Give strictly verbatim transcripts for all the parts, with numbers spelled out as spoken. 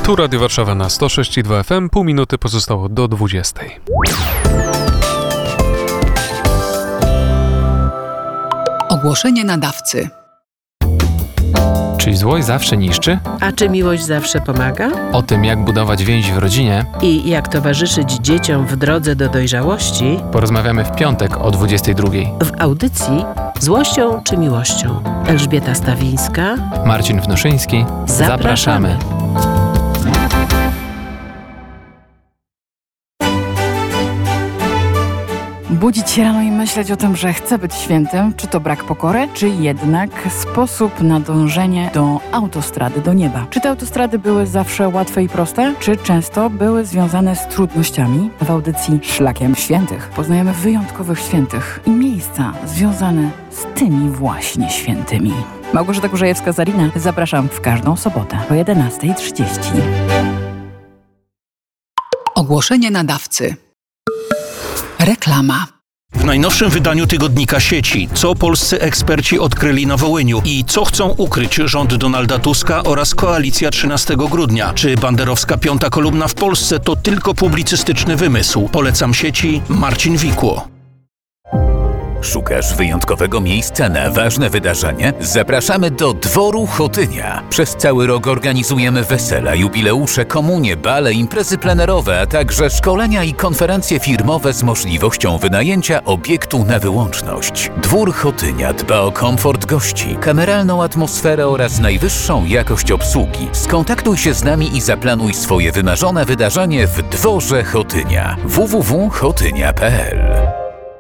Tu Radio Warszawa na sto sześć i dwa F M, pół minuty pozostało do dwudziestej. Ogłoszenie nadawcy. Czy złość zawsze niszczy? A czy miłość zawsze pomaga? O tym, jak budować więź w rodzinie I jak towarzyszyć dzieciom w drodze do dojrzałości, porozmawiamy w piątek o dwudziestej drugiej. w audycji Złością czy miłością. Elżbieta Stawińska. Marcin Wnoszyński. Zapraszamy. Budzić się rano i myśleć o tym, że chcę być świętym, czy to brak pokory, czy jednak sposób na dążenie do autostrady, do nieba. Czy te autostrady były zawsze łatwe i proste, czy często były związane z trudnościami? W audycji Szlakiem Świętych poznajemy wyjątkowych świętych i miejsca związane z tymi właśnie świętymi. Małgorzata Kurzajewska-Zarina, zapraszam w każdą sobotę o jedenasta trzydzieści. Ogłoszenie nadawcy. Reklama. W najnowszym wydaniu tygodnika Sieci, co polscy eksperci odkryli na Wołyniu i co chcą ukryć rząd Donalda Tuska oraz koalicja trzynastego grudnia. Czy banderowska piąta kolumna w Polsce to tylko publicystyczny wymysł? Polecam Sieci, Marcin Wikło. Szukasz wyjątkowego miejsca na ważne wydarzenie? Zapraszamy do Dworu Chotynia. Przez cały rok organizujemy wesela, jubileusze, komunie, bale, imprezy plenerowe, a także szkolenia i konferencje firmowe z możliwością wynajęcia obiektu na wyłączność. Dwór Chotynia dba o komfort gości, kameralną atmosferę oraz najwyższą jakość obsługi. Skontaktuj się z nami i zaplanuj swoje wymarzone wydarzenie w Dworze Chotynia. w w w kropka chotynia kropka p l.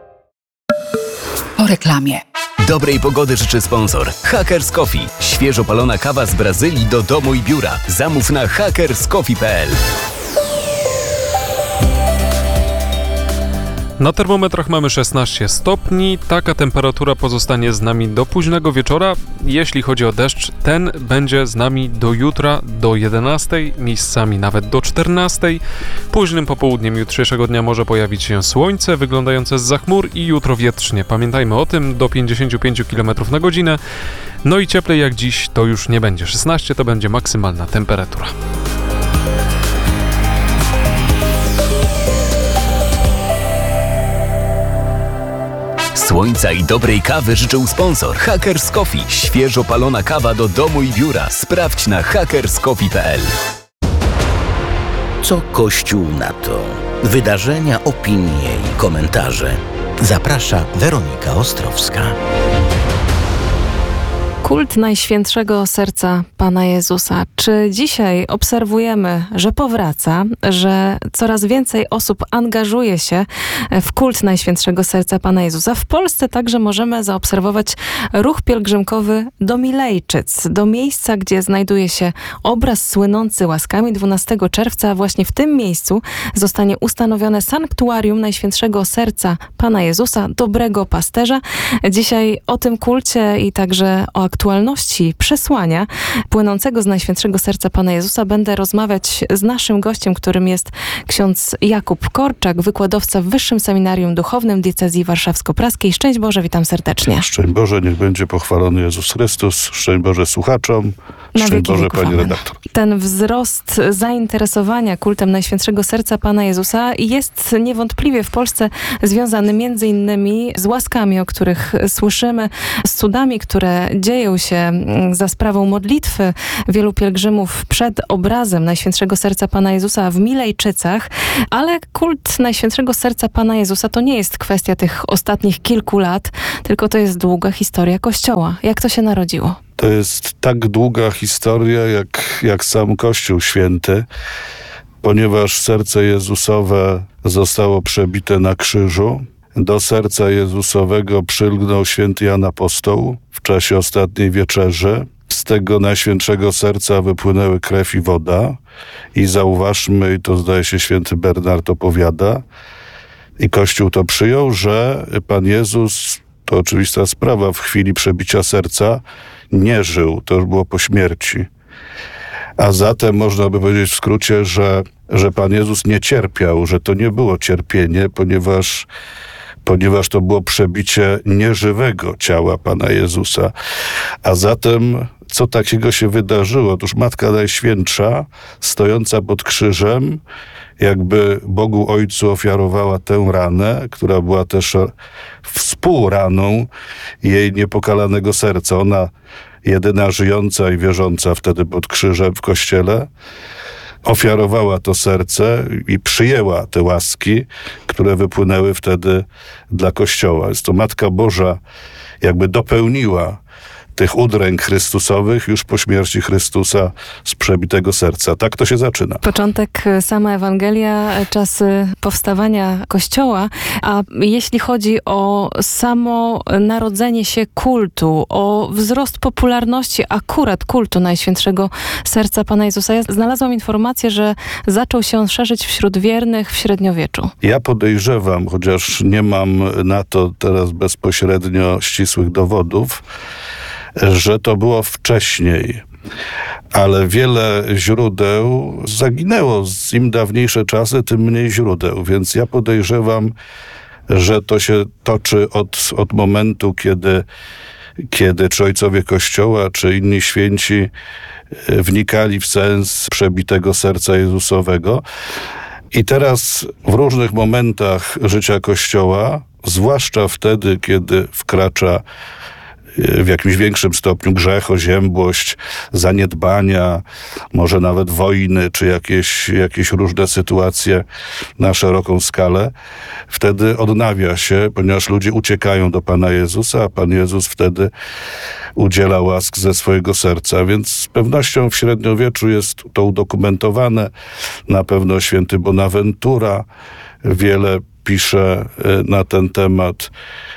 Po reklamie. Dobrej pogody życzy sponsor Hackers Coffee. Świeżo palona kawa z Brazylii do domu i biura. Zamów na hackers coffee kropka p l. Na termometrach mamy szesnaście stopni. Taka temperatura pozostanie z nami do późnego wieczora. Jeśli chodzi o deszcz, ten będzie z nami do jutra do jedenastej, miejscami nawet do czternastej. Późnym popołudniem jutrzejszego dnia może pojawić się słońce wyglądające zza chmur i jutro wietrznie. Pamiętajmy o tym, do pięćdziesiąt pięć kilometrów na godzinę. No i cieplej jak dziś to już nie będzie. szesnaście to będzie maksymalna temperatura. Słońca i dobrej kawy życzył sponsor Hackers Coffee. Świeżo palona kawa do domu i biura. Sprawdź na hackers coffee kropka p l. Co Kościół na to? Wydarzenia, opinie i komentarze. Zaprasza Weronika Ostrowska. Kult Najświętszego Serca Pana Jezusa. Czy dzisiaj obserwujemy, że powraca, że coraz więcej osób angażuje się w kult Najświętszego Serca Pana Jezusa? W Polsce także możemy zaobserwować ruch pielgrzymkowy do Milejczyc, do miejsca, gdzie znajduje się obraz słynący łaskami. dwunastego czerwca właśnie w tym miejscu zostanie ustanowione sanktuarium Najświętszego Serca Pana Jezusa, dobrego pasterza. Dzisiaj o tym kulcie i także o aktualności przesłania płynącego z Najświętszego Serca Pana Jezusa będę rozmawiać z naszym gościem, którym jest ksiądz Jakub Korczak, wykładowca w Wyższym Seminarium Duchownym Diecezji Warszawsko-Praskiej. Szczęść Boże, witam serdecznie. Szczęść Boże, niech będzie pochwalony Jezus Chrystus. Szczęść Boże słuchaczom. Szczęść Boże, pani redaktor. Ten wzrost zainteresowania kultem Najświętszego Serca Pana Jezusa jest niewątpliwie w Polsce związany między innymi z łaskami, o których słyszymy, z cudami, które dzieją się za sprawą modlitwy wielu pielgrzymów przed obrazem Najświętszego Serca Pana Jezusa w Milejczycach, ale kult Najświętszego Serca Pana Jezusa to nie jest kwestia tych ostatnich kilku lat, tylko to jest długa historia Kościoła. Jak to się narodziło? To jest tak długa historia, jak, jak sam Kościół Święty, ponieważ serce Jezusowe zostało przebite na krzyżu. Do serca Jezusowego przylgnął święty Jan Apostoł w czasie ostatniej wieczerzy. Z tego Najświętszego Serca wypłynęły krew i woda. I zauważmy, i to zdaje się święty Bernard opowiada, i Kościół to przyjął, że Pan Jezus, to oczywista sprawa, w chwili przebicia serca nie żył. To już było po śmierci. A zatem można by powiedzieć w skrócie, że, że Pan Jezus nie cierpiał, że to nie było cierpienie, ponieważ ponieważ to było przebicie nieżywego ciała Pana Jezusa. A zatem co takiego się wydarzyło. Otóż Matka Najświętsza, stojąca pod krzyżem, jakby Bogu Ojcu ofiarowała tę ranę, która była też współraną jej niepokalanego serca. Ona, jedyna żyjąca i wierząca wtedy pod krzyżem w kościele, ofiarowała to serce i przyjęła te łaski, które wypłynęły wtedy dla Kościoła. Jest to Matka Boża jakby dopełniła tych udręk chrystusowych już po śmierci Chrystusa z przebitego serca. Tak to się zaczyna. Początek, sama Ewangelia, czasy powstawania Kościoła, a jeśli chodzi o samo narodzenie się kultu, o wzrost popularności akurat kultu Najświętszego Serca Pana Jezusa, ja znalazłam informację, że zaczął się on szerzyć wśród wiernych w średniowieczu. Ja podejrzewam, chociaż nie mam na to teraz bezpośrednio ścisłych dowodów, że to było wcześniej, ale wiele źródeł zaginęło. Im dawniejsze czasy, tym mniej źródeł, więc ja podejrzewam, że to się toczy od, od momentu, kiedy, kiedy czy ojcowie Kościoła, czy inni święci wnikali w sens przebitego serca Jezusowego. I teraz w różnych momentach życia Kościoła, zwłaszcza wtedy, kiedy wkracza w jakimś większym stopniu grzech, oziębłość, zaniedbania, może nawet wojny, czy jakieś, jakieś różne sytuacje na szeroką skalę, wtedy odnawia się, ponieważ ludzie uciekają do Pana Jezusa, a Pan Jezus wtedy udziela łask ze swojego serca. Więc z pewnością w średniowieczu jest to udokumentowane. Na pewno święty Bonaventura wiele pisze na ten temat.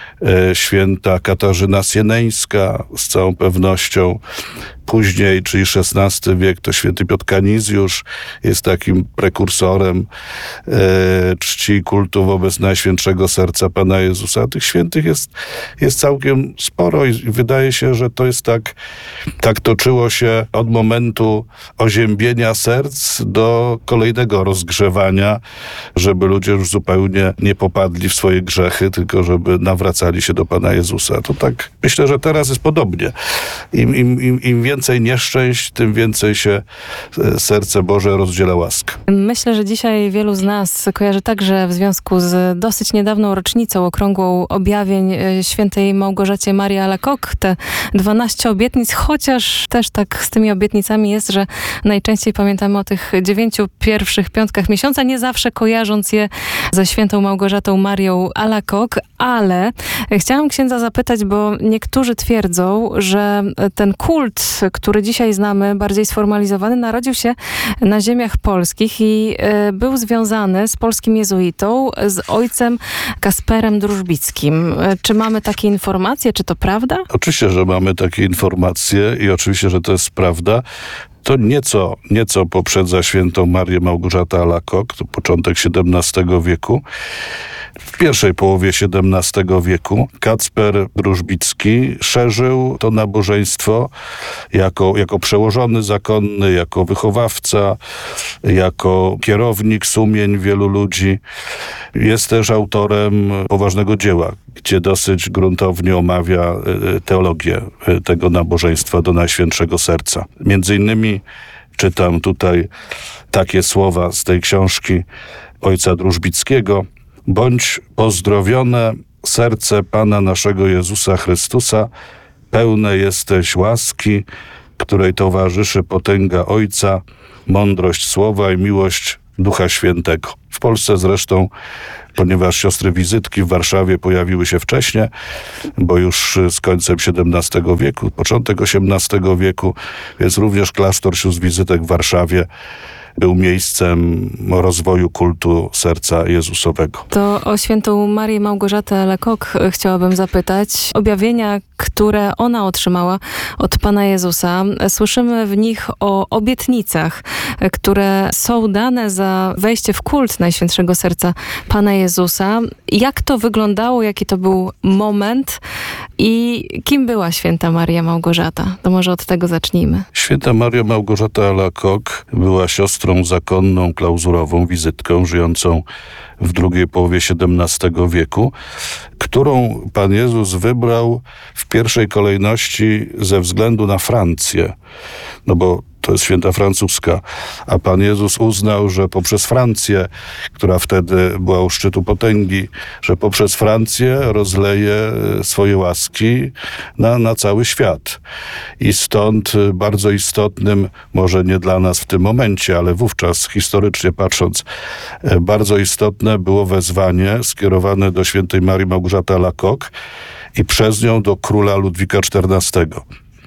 Święta Katarzyna Sieneńska z całą pewnością. Później, czyli szesnasty wiek, to święty Piotr Kanizjusz jest takim prekursorem e, czci i kultu wobec Najświętszego Serca Pana Jezusa. Tych świętych jest, jest całkiem sporo i wydaje się, że to jest tak, tak toczyło się od momentu oziębienia serc do kolejnego rozgrzewania, żeby ludzie już zupełnie nie popadli w swoje grzechy, tylko żeby nawracali się do Pana Jezusa. To tak, myślę, że teraz jest podobnie. Im, im, im, im więcej więcej nieszczęść, tym więcej się serce Boże rozdziela łask. Myślę, że dzisiaj wielu z nas kojarzy także w związku z dosyć niedawną rocznicą okrągłą objawień świętej Małgorzacie Marii Alacoque te dwanaście obietnic, chociaż też tak z tymi obietnicami jest, że najczęściej pamiętamy o tych dziewięciu pierwszych piątkach miesiąca, nie zawsze kojarząc je ze świętą Małgorzatą Marią Alacoque, ale chciałam księdza zapytać, bo niektórzy twierdzą, że ten kult, który dzisiaj znamy, bardziej sformalizowany, narodził się na ziemiach polskich i y, był związany z polskim jezuitą, z ojcem Kasperem Drużbickim. Czy mamy takie informacje? Czy to prawda? Oczywiście, że mamy takie informacje i oczywiście, że to jest prawda. To nieco, nieco poprzedza świętą Marię Małgorzatę Alacoque, to początek siedemnastego wieku. W pierwszej połowie siedemnastego wieku Kacper Drużbicki szerzył to nabożeństwo jako, jako przełożony zakonny, jako wychowawca, jako kierownik sumień wielu ludzi. Jest też autorem poważnego dzieła, gdzie dosyć gruntownie omawia teologię tego nabożeństwa do Najświętszego Serca. Między innymi czytam tutaj takie słowa z tej książki ojca Drużbickiego. Bądź pozdrowione serce Pana naszego Jezusa Chrystusa, pełne jesteś łaski, której towarzyszy potęga Ojca, mądrość Słowa i miłość Ducha Świętego. W Polsce zresztą, ponieważ siostry wizytki w Warszawie pojawiły się wcześniej, bo już z końcem siedemnastego wieku, początek osiemnastego wieku, więc również klasztor sióstr wizytek w Warszawie był miejscem rozwoju kultu serca Jezusowego. To o świętą Marię Małgorzatę Alacoque chciałabym zapytać. Objawienia, które ona otrzymała od Pana Jezusa, słyszymy w nich o obietnicach, które są dane za wejście w kult Najświętszego Serca Pana Jezusa. Jak to wyglądało? Jaki to był moment? I kim była święta Maria Małgorzata? To może od tego zacznijmy. Święta Maria Małgorzata Alacoque była siostrą zakonną, klauzurową, wizytką, żyjącą w drugiej połowie siedemnastego wieku, którą Pan Jezus wybrał w pierwszej kolejności ze względu na Francję. No bo to jest święta francuska, a Pan Jezus uznał, że poprzez Francję, która wtedy była u szczytu potęgi, że poprzez Francję rozleje swoje łaski na, na cały świat. I stąd bardzo istotnym, może nie dla nas w tym momencie, ale wówczas historycznie patrząc, bardzo istotne było wezwanie skierowane do świętej Marii Małgorzaty Alacoque i przez nią do króla Ludwika czternastego.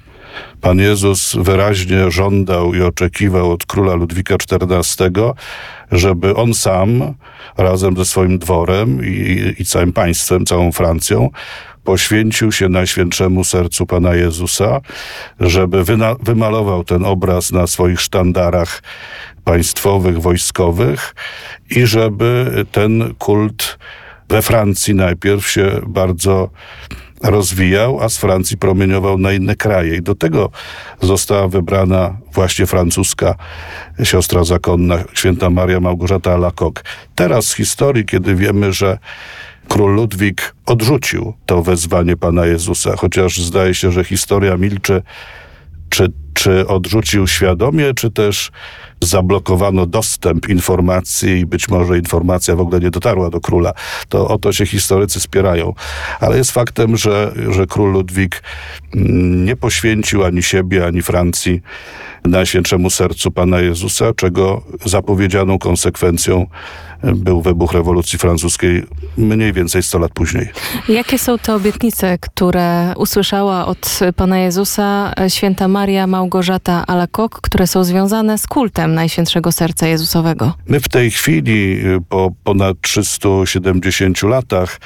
Pan Jezus wyraźnie żądał i oczekiwał od króla Ludwika czternastego, żeby on sam razem ze swoim dworem i, i całym państwem, całą Francją poświęcił się Najświętszemu Sercu Pana Jezusa, żeby wyna- wymalował ten obraz na swoich sztandarach państwowych, wojskowych i żeby ten kult we Francji najpierw się bardzo rozwijał, a z Francji promieniował na inne kraje. I do tego została wybrana właśnie francuska siostra zakonna, święta Maria Małgorzata Alacoque. Teraz z historii, kiedy wiemy, że król Ludwik odrzucił to wezwanie Pana Jezusa, chociaż zdaje się, że historia milczy, czy, czy odrzucił świadomie, czy też zablokowano dostęp informacji i być może informacja w ogóle nie dotarła do króla. To o to się historycy spierają. Ale jest faktem, że, że król Ludwik nie poświęcił ani siebie, ani Francji Najświętszemu Sercu Pana Jezusa, czego zapowiedzianą konsekwencją był wybuch rewolucji francuskiej mniej więcej sto lat później. Jakie są te obietnice, które usłyszała od Pana Jezusa święta Maria Małgorzata Alacoque, które są związane z kultem Najświętszego Serca Jezusowego? My w tej chwili, po ponad trzystu siedemdziesięciu latach,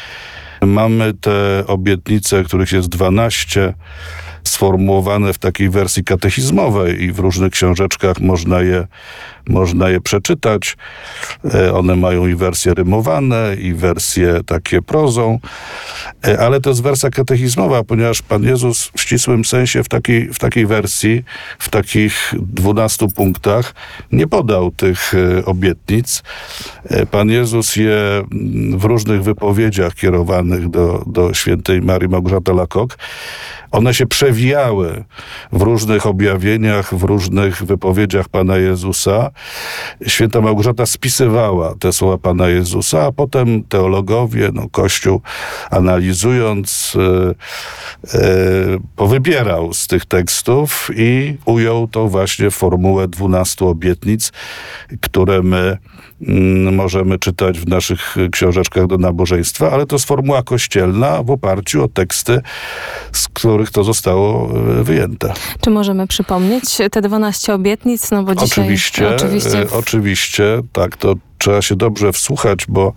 mamy te obietnice, których jest dwanaście, sformułowane w takiej wersji katechizmowej i w różnych książeczkach można je, można je przeczytać. One mają i wersje rymowane, i wersje takie prozą, ale to jest wersja katechizmowa, ponieważ Pan Jezus w ścisłym sensie w takiej, w takiej wersji, w takich dwunastu punktach nie podał tych obietnic. Pan Jezus je w różnych wypowiedziach kierowanych do, do świętej Marii Małgorzaty Alacoque, one się przewijały w różnych objawieniach, w różnych wypowiedziach Pana Jezusa. Święta Małgorzata spisywała te słowa Pana Jezusa, a potem teologowie, no, Kościół analizując, e, e, powybierał z tych tekstów i ujął to właśnie w formułę dwunastu obietnic, które my mm, możemy czytać w naszych książeczkach do nabożeństwa, ale to jest formuła kościelna w oparciu o teksty, z których to zostało wyjęte. Czy możemy przypomnieć te dwanaście obietnic? No bo dzisiaj... Oczywiście, oczywiście, w... oczywiście, tak, to trzeba się dobrze wsłuchać, bo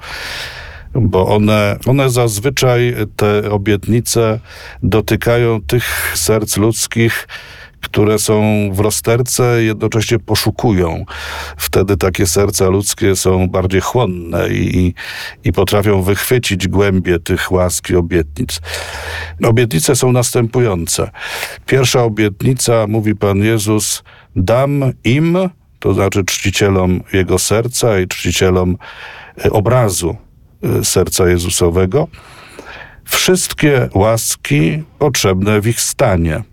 bo one, one zazwyczaj, te obietnice, dotykają tych serc ludzkich, które są w rozterce, jednocześnie poszukują. Wtedy takie serca ludzkie są bardziej chłonne i, i potrafią wychwycić głębie tych łask i obietnic. Obietnice są następujące. Pierwsza obietnica, mówi Pan Jezus, dam im, to znaczy czcicielom Jego serca i czcicielom obrazu serca Jezusowego, wszystkie łaski potrzebne w ich stanie.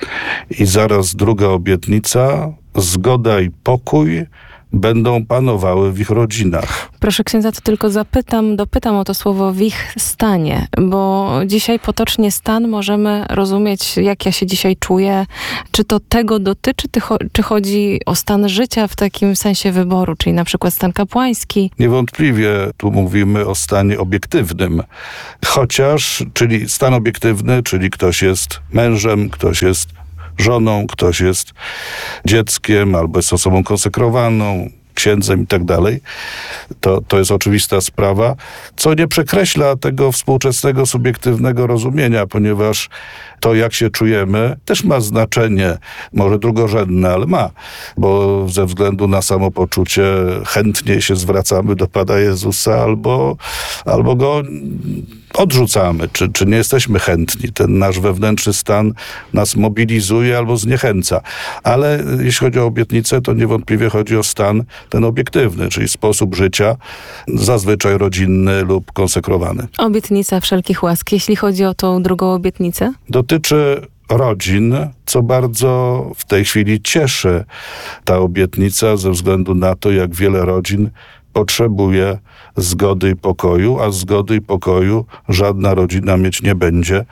I zaraz druga obietnica, zgoda i pokój będą panowały w ich rodzinach. Proszę księdza, to tylko zapytam, dopytam o to słowo w ich stanie, bo dzisiaj potocznie stan możemy rozumieć, jak ja się dzisiaj czuję. Czy to tego dotyczy, czy chodzi o stan życia w takim sensie wyboru, czyli na przykład stan kapłański? Niewątpliwie tu mówimy o stanie obiektywnym. Chociaż, czyli stan obiektywny, czyli ktoś jest mężem, ktoś jest żoną, ktoś jest dzieckiem albo jest osobą konsekrowaną, księdzem i tak dalej. To, to jest oczywista sprawa, co nie przekreśla tego współczesnego subiektywnego rozumienia, ponieważ to, jak się czujemy, też ma znaczenie, może drugorzędne, ale ma, bo ze względu na samopoczucie chętniej się zwracamy do Pana Jezusa albo, albo go odrzucamy, czy, czy nie jesteśmy chętni. Ten nasz wewnętrzny stan nas mobilizuje albo zniechęca. Ale jeśli chodzi o obietnicę, to niewątpliwie chodzi o stan ten obiektywny, czyli sposób życia, zazwyczaj rodzinny lub konsekrowany. Obietnica wszelkich łask. Jeśli chodzi o tą drugą obietnicę? Dotyczy rodzin, co bardzo w tej chwili cieszy ta obietnica ze względu na to, jak wiele rodzin potrzebuje zgody i pokoju, a zgody i pokoju żadna rodzina mieć nie będzie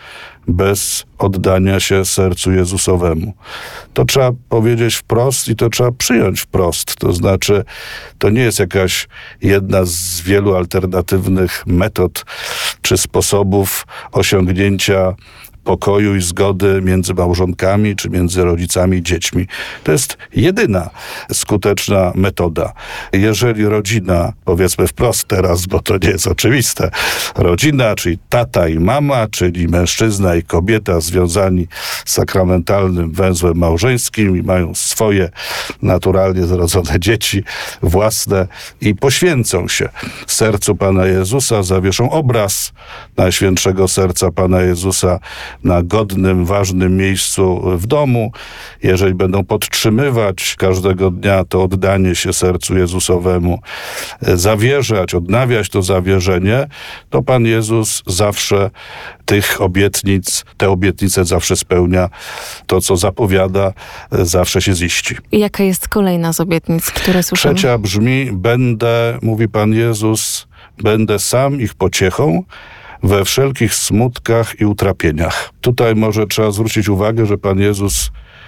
bez oddania się sercu Jezusowemu. To trzeba powiedzieć wprost i to trzeba przyjąć wprost. To znaczy, to nie jest jakaś jedna z wielu alternatywnych metod czy sposobów osiągnięcia pokoju i zgody między małżonkami czy między rodzicami i dziećmi. To jest jedyna skuteczna metoda. Jeżeli rodzina, powiedzmy wprost teraz, bo to nie jest oczywiste, rodzina, czyli tata i mama, czyli mężczyzna i kobieta związani sakramentalnym węzłem małżeńskim i mają swoje naturalnie zrodzone dzieci własne i poświęcą się sercu Pana Jezusa, zawieszą obraz Najświętszego Serca Pana Jezusa na godnym, ważnym miejscu w domu. Jeżeli będą podtrzymywać każdego dnia to oddanie się sercu Jezusowemu, zawierzać, odnawiać to zawierzenie, to Pan Jezus zawsze tych obietnic, te obietnice zawsze spełnia. To, co zapowiada, zawsze się ziści. I jaka jest kolejna z obietnic, które słyszymy? Trzecia brzmi: będę, mówi Pan Jezus, będę sam ich pociechą we wszelkich smutkach i utrapieniach. Tutaj może trzeba zwrócić uwagę, że Pan Jezus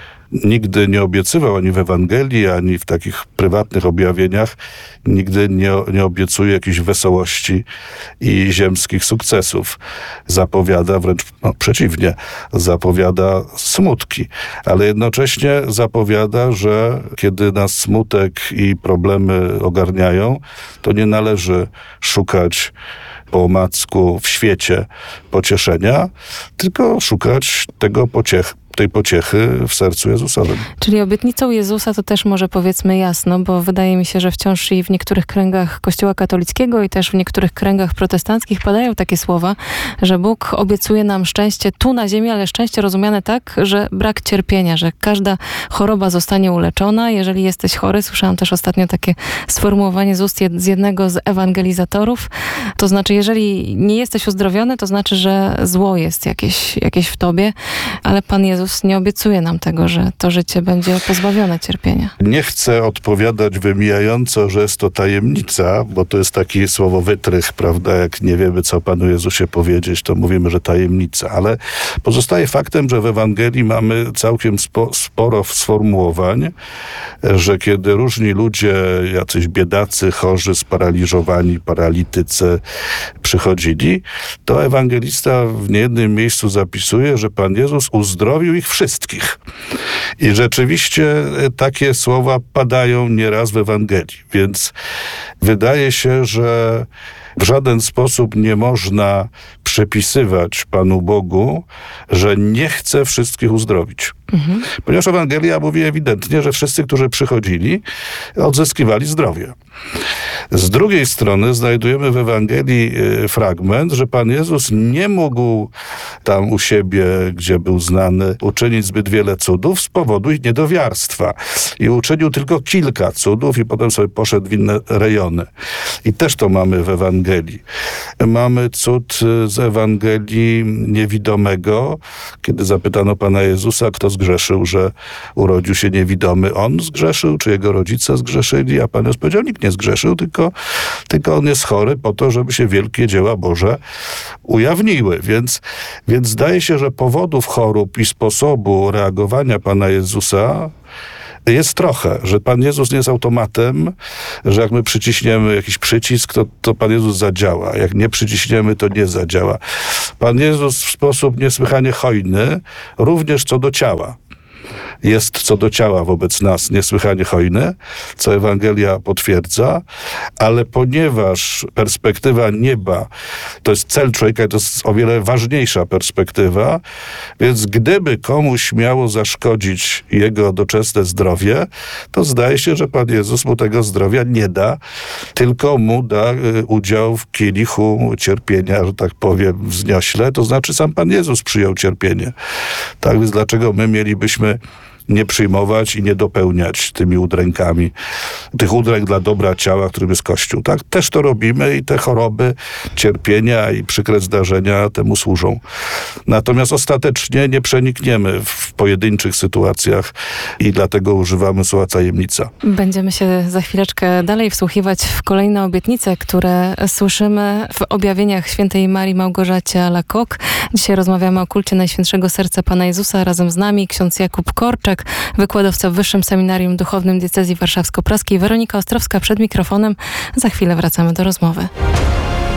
nigdy nie obiecywał ani w Ewangelii, ani w takich prywatnych objawieniach, nigdy nie, nie obiecuje jakiejś wesołości i ziemskich sukcesów. Zapowiada wręcz no, przeciwnie, zapowiada smutki, ale jednocześnie zapowiada, że kiedy nas smutek i problemy ogarniają, to nie należy szukać po omacku w świecie pocieszenia, tylko szukać tego pociech, tej pociechy w sercu Jezusowym. Czyli obietnicą Jezusa to też może powiedzmy jasno, bo wydaje mi się, że wciąż i w niektórych kręgach Kościoła katolickiego i też w niektórych kręgach protestanckich padają takie słowa, że Bóg obiecuje nam szczęście tu na ziemi, ale szczęście rozumiane tak, że brak cierpienia, że każda choroba zostanie uleczona. Jeżeli jesteś chory, słyszałam też ostatnio takie sformułowanie z ust jed- z jednego z ewangelizatorów, to znaczy, jeżeli nie jesteś uzdrowiony, to znaczy, że zło jest jakieś, jakieś w tobie, ale Pan Jezus nie obiecuje nam tego, że to życie będzie pozbawione cierpienia. Nie chcę odpowiadać wymijająco, że jest to tajemnica, bo to jest taki słowo wytrych, prawda? Jak nie wiemy, co Panu Jezusie powiedzieć, to mówimy, że tajemnica. Ale pozostaje faktem, że w Ewangelii mamy całkiem spo, sporo sformułowań, że kiedy różni ludzie, jacyś biedacy, chorzy, sparaliżowani, paralitycy przychodzili, to ewangelista w niejednym miejscu zapisuje, że Pan Jezus uzdrowił ich wszystkich. I rzeczywiście takie słowa padają nieraz w Ewangelii. Więc wydaje się, że w żaden sposób nie można przypisywać Panu Bogu, że nie chce wszystkich uzdrowić. Mhm. Ponieważ Ewangelia mówi ewidentnie, że wszyscy, którzy przychodzili, odzyskiwali zdrowie. Z drugiej strony znajdujemy w Ewangelii fragment, że Pan Jezus nie mógł tam u siebie, gdzie był znany, uczynić zbyt wiele cudów z powodu ich niedowiarstwa. I uczynił tylko kilka cudów i potem sobie poszedł w inne rejony. I też to mamy w Ewangelii. Mamy cud z Ewangelii niewidomego, kiedy zapytano Pana Jezusa, kto zgrzeszył, że urodził się niewidomy. On zgrzeszył, czy jego rodzice zgrzeszyli? A Pan Jezus powiedział, nikt nie zgrzeszył, tylko, tylko on jest chory po to, żeby się wielkie dzieła Boże ujawniły. Więc, więc zdaje się, że powodów chorób i sposobu reagowania Pana Jezusa jest trochę, że Pan Jezus nie jest automatem, że jak my przyciśniemy jakiś przycisk, to, to Pan Jezus zadziała. Jak nie przyciśniemy, to nie zadziała. Pan Jezus w sposób niesłychanie hojny, również co do ciała. jest co do ciała wobec nas niesłychanie hojny, co Ewangelia potwierdza, ale ponieważ perspektywa nieba to jest cel człowieka, to jest o wiele ważniejsza perspektywa, więc gdyby komuś miało zaszkodzić jego doczesne zdrowie, to zdaje się, że Pan Jezus mu tego zdrowia nie da, tylko mu da udział w kielichu cierpienia, że tak powiem, wzniośle, to znaczy sam Pan Jezus przyjął cierpienie. Tak więc dlaczego my mielibyśmy nie przyjmować i nie dopełniać tymi udrękami, tych udręk dla dobra ciała, którym jest Kościół. Tak? Też to robimy i te choroby, cierpienia i przykre zdarzenia temu służą. Natomiast ostatecznie nie przenikniemy w pojedynczych sytuacjach i dlatego używamy słowa tajemnica. Będziemy się za chwileczkę dalej wsłuchiwać w kolejne obietnice, które słyszymy w objawieniach świętej Marii Małgorzacie Alacoque. Dzisiaj rozmawiamy o kulcie Najświętszego Serca Pana Jezusa. Razem z nami ksiądz Jakub Korczak, wykładowca w Wyższym Seminarium Duchownym Diecezji Warszawsko-Praskiej. Weronika Ostrowska przed mikrofonem. Za chwilę wracamy do rozmowy.